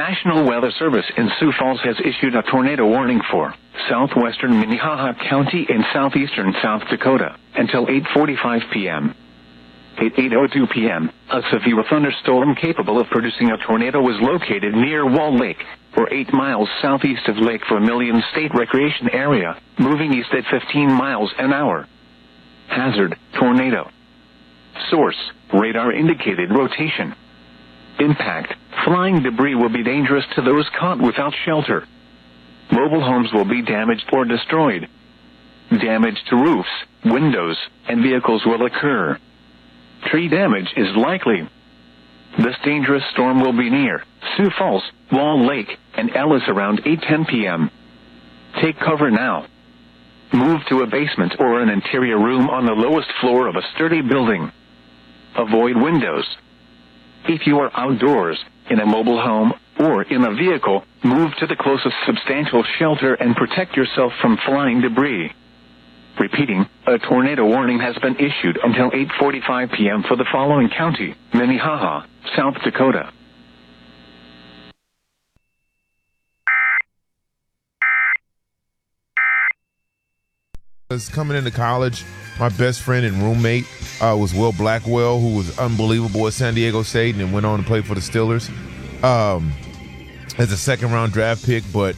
National Weather Service in Sioux Falls has issued a tornado warning for southwestern Minnehaha County and southeastern South Dakota until 8:45 p.m. At 8:02 p.m., a severe thunderstorm capable of producing a tornado was located near Wall Lake, or 8 miles southeast of Lake Vermilion State Recreation Area, moving east at 15 miles an hour. Hazard, tornado. Source, radar indicated rotation. Impact, flying debris will be dangerous to those caught without shelter. Mobile homes will be damaged or destroyed. Damage to roofs, windows, and vehicles will occur. Tree damage is likely. This dangerous storm will be near Sioux Falls, Wall Lake, and Ellis around 8:10 p.m. Take cover now. Move to a basement or an interior room on the lowest floor of a sturdy building. Avoid windows. If you are outdoors, in a mobile home, or in a vehicle, move to the closest substantial shelter and protect yourself from flying debris. Repeating, a tornado warning has been issued until 8:45 p.m. for the following county: Minnehaha, South Dakota. Coming into college, my best friend and roommate was Will Blackwell, who was unbelievable at San Diego State and then went on to play for the Steelers as a second-round draft pick. But